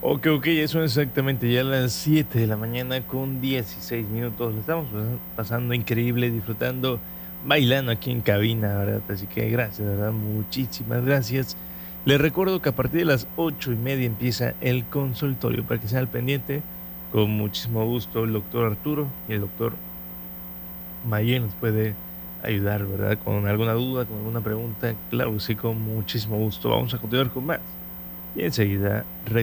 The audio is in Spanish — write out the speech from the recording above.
Ok, son exactamente ya las 7 de la mañana con 16 minutos. Lo estamos pasando increíble, disfrutando, bailando aquí en cabina, ¿verdad? Así que gracias, ¿verdad? Muchísimas gracias. Les recuerdo que a partir de las 8:30 empieza el consultorio para que sean al pendiente. Con muchísimo gusto, el doctor Arturo y el doctor Mayen nos puede ayudar, ¿verdad? Con alguna duda, con alguna pregunta. Claro que sí, con muchísimo gusto. Vamos a continuar con más. Y enseguida